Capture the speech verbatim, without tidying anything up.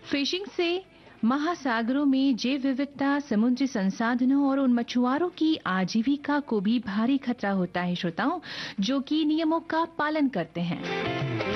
Fishing से महासागरों में जैव विविधता, समुद्री संसाधनों और उन मछुआरों की आजीविका को भी भारी खतरा होता है श्रोताओं, जो कि नियमों का पालन करते हैं।